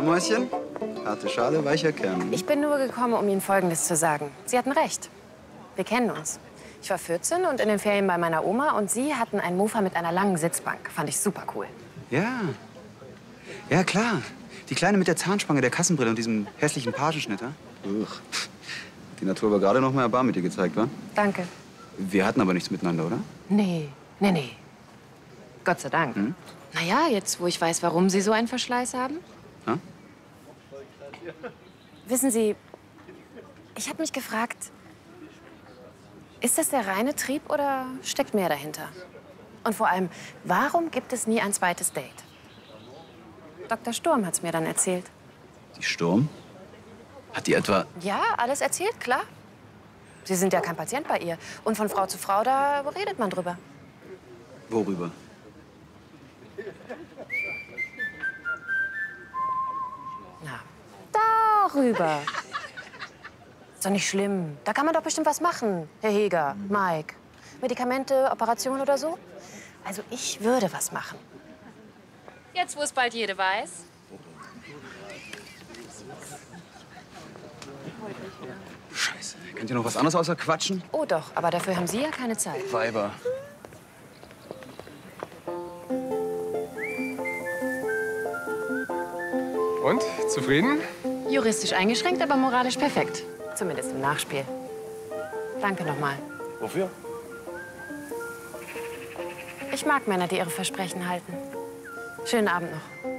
Mäuschen? Harte Schale, weicher Kern. Ich bin nur gekommen, um Ihnen Folgendes zu sagen. Sie hatten recht. Wir kennen uns. Ich war 14 und in den Ferien bei meiner Oma und Sie hatten einen Mofa mit einer langen Sitzbank. Fand ich super cool. Ja. Ja, klar. Die Kleine mit der Zahnspange, der Kassenbrille und diesem hässlichen Pagenschnitt, ja? Die Natur war gerade noch mal erbarmen mit dir gezeigt, wa? Danke. Wir hatten aber nichts miteinander, oder? Nee. Gott sei Dank. Hm? Naja, jetzt, wo ich weiß, warum Sie so einen Verschleiß haben. Ha? Wissen Sie, ich habe mich gefragt, ist das der reine Trieb oder steckt mehr dahinter? Und vor allem, warum gibt es nie ein zweites Date? Dr. Sturm hat's mir dann erzählt. Die Sturm? Hat die etwa... Ja, alles erzählt, klar. Sie sind ja kein Patient bei ihr. Und von Frau zu Frau, da redet man drüber. Worüber? Na, darüber. Ist doch nicht schlimm. Da kann man doch bestimmt was machen, Herr Heger, Mike. Medikamente, Operation oder so? Also ich würde was machen. Jetzt, wo es bald jede weiß. Scheiße. Könnt ihr noch was anderes außer quatschen? Oh doch, aber dafür haben Sie ja keine Zeit. Weiber. Und? Zufrieden? Juristisch eingeschränkt, aber moralisch perfekt. Zumindest im Nachspiel. Danke nochmal. Wofür? Ich mag Männer, die ihre Versprechen halten. Schönen Abend noch.